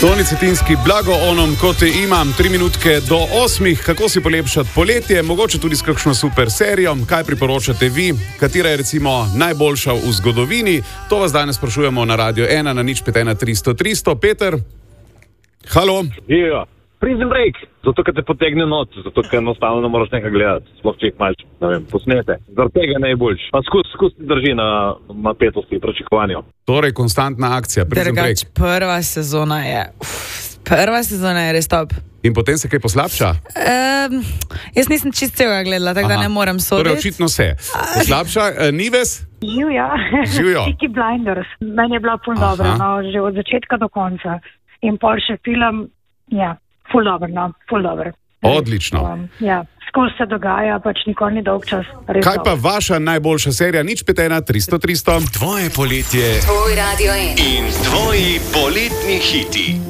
Toni Cetinski, blago onom, kot te imam, 3 minutke do 8, kako si polepšati poletje, mogoče tudi s kakšno super serijo, kaj priporočate vi, katera je recimo najboljša v zgodovini, to vas danes sprašujemo na Radio 1 na 051 300 300. Peter, halo. Ja, Prison Break, zato ker te potegne noč, zato ker enostavno ne moraš nekaj gledati, sploh če jih malč, ne vem, posnete. Zaradi tega najboljš. Pa skozi drži na napetosti, pričakovanju. Torej, konstantna akcija, Prison Break. Drugač, prva sezona je res top. In potem se kaj poslabša? Jaz nisem čist celega gledala, tako da ne morem soditi. Torej, očitno se. Poslabša, Nives? Živjo. Peaky Blinders. Meni je bila ful dobra, no, že od začetka do konca. In pol še film, ja, ful dobro. Odlično. Ja, skozi se dogaja, pač nikoli ni dolg čas. Kaj pa vaša najboljša serija? 051 300 300. Tvoje poletje. Tvoj Radio 1. In tvoji poletni hiti.